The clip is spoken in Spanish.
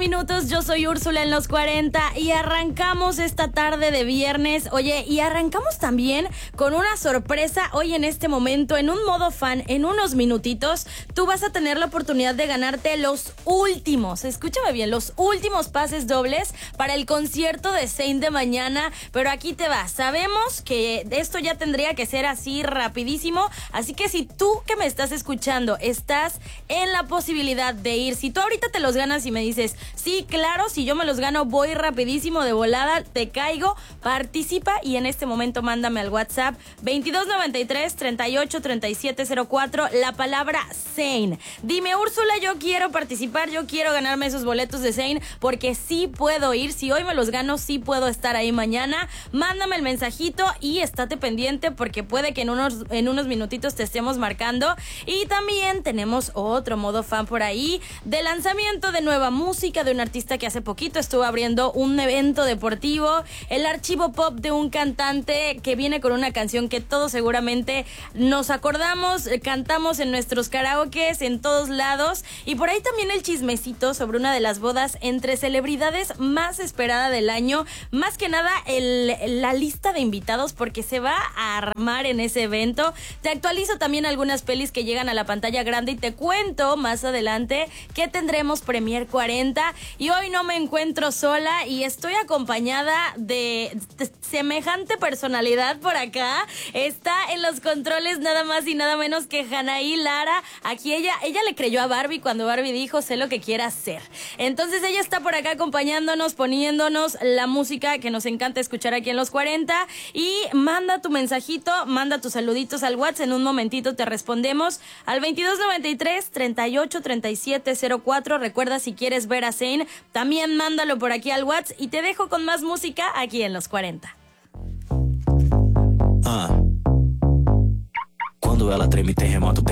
minutos, yo soy Úrsula en los 40 y arrancamos esta tarde de viernes. Oye, y arrancamos también con una sorpresa hoy en este momento, en un modo fan, en unos minutitos, tú vas a tener la oportunidad de ganarte los últimos, escúchame bien, los últimos pases dobles para el concierto de Zayn de mañana, pero aquí te va, sabemos que esto ya tendría que ser así rapidísimo, así que si tú que me estás escuchando estás en la posibilidad de ir, si tú ahorita te los ganas y me dices, sí, claro, si yo me los gano voy rapidísimo de volada, te caigo, participa y en este momento mándame al WhatsApp 2293 38 37 04 la palabra Zayn. Dime, Úrsula, yo quiero participar, yo quiero ganarme esos boletos de Zayn porque sí puedo ir, si hoy me los gano, sí puedo estar ahí mañana. Mándame el mensajito y estate pendiente porque puede que en unos minutitos te estemos marcando. Y también tenemos otro modo fan por ahí de lanzamiento de nueva música de un artista que hace poquito estuvo abriendo un evento deportivo, el archivo pop de un cantante que viene con una canción que todos seguramente nos acordamos, cantamos en nuestros karaokes, en todos lados, y por ahí también el chismecito sobre una de las bodas entre celebridades más esperada del año, más que nada la lista de invitados porque se va a armar en ese evento. Te actualizo también algunas pelis que llegan a la pantalla grande y te cuento más adelante que tendremos Premier 40 y hoy no me encuentro sola y estoy acompañada de semejante personalidad por acá. Está en los controles nada más y nada menos que Anaí Lara. Aquí ella le creyó a Barbie cuando Barbie dijo sé lo que quiera hacer. Entonces ella está por acá acompañándonos, poniéndonos la música que nos encanta escuchar aquí en los 40 y manda tu mensajito, manda tus saluditos al WhatsApp, en un momentito te respondemos al 2293 38 37 04. Recuerda, si quieres ver a Zayn, también mándalo por aquí al WhatsApp y te dejo con más música aquí en los 40. Quando ela treme, terremoto.